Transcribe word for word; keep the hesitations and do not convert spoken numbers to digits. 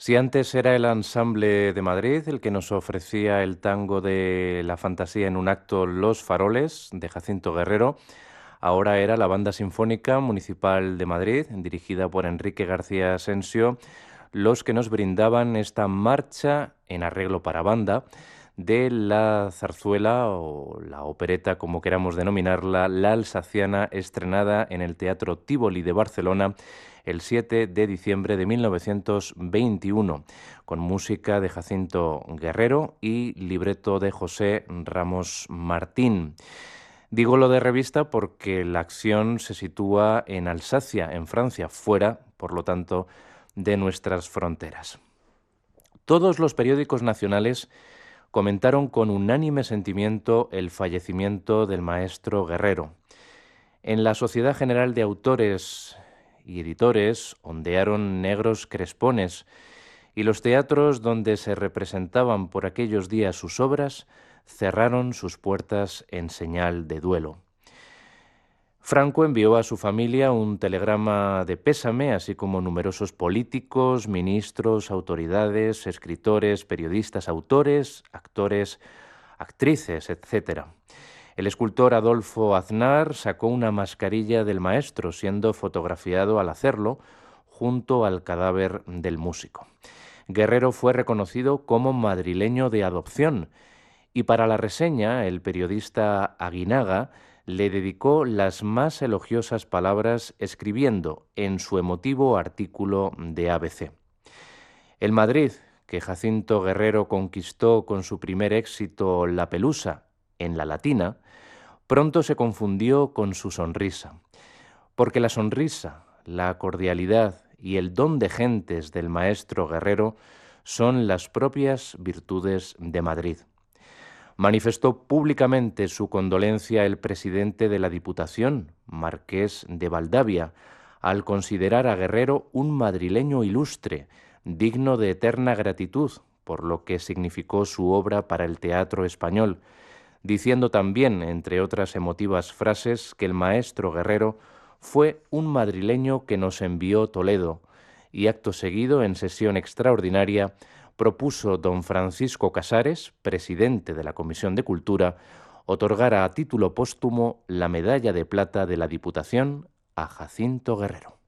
Si antes era el Ensamble de Madrid el que nos ofrecía el tango de la fantasía en un acto Los Faroles de Jacinto Guerrero, ahora era la Banda Sinfónica Municipal de Madrid, dirigida por Enrique García Asensio, los que nos brindaban esta marcha en arreglo para banda de la zarzuela o la opereta, como queramos denominarla, La Alsaciana, estrenada en el Teatro Tívoli de Barcelona el siete de diciembre de mil novecientos veintiuno, con música de Jacinto Guerrero y libreto de José Ramos Martín. Digo lo de revista porque la acción se sitúa en Alsacia, en Francia, fuera, por lo tanto, de nuestras fronteras. Todos los periódicos nacionales comentaron con unánime sentimiento el fallecimiento del maestro Guerrero. En la Sociedad General de Autores y Editores ondearon negros crespones y los teatros donde se representaban por aquellos días sus obras cerraron sus puertas en señal de duelo. Franco envió a su familia un telegrama de pésame, así como numerosos políticos, ministros, autoridades, escritores, periodistas, autores, actores, actrices, etcétera. El escultor Adolfo Aznar sacó una mascarilla del maestro, siendo fotografiado al hacerlo, junto al cadáver del músico. Guerrero fue reconocido como madrileño de adopción, y para la reseña, el periodista Aguinaga le dedicó las más elogiosas palabras escribiendo en su emotivo artículo de A B C. El Madrid, que Jacinto Guerrero conquistó con su primer éxito La Pelusa en La Latina, pronto se confundió con su sonrisa, porque la sonrisa, la cordialidad y el don de gentes del maestro Guerrero son las propias virtudes de Madrid. Manifestó públicamente su condolencia el presidente de la Diputación, Marqués de Valdavia, al considerar a Guerrero un madrileño ilustre, digno de eterna gratitud por lo que significó su obra para el teatro español, diciendo también, entre otras emotivas frases, que el maestro Guerrero fue un madrileño que nos envió Toledo, y acto seguido, en sesión extraordinaria, propuso don Francisco Casares, presidente de la Comisión de Cultura, otorgara a título póstumo la medalla de plata de la Diputación a Jacinto Guerrero.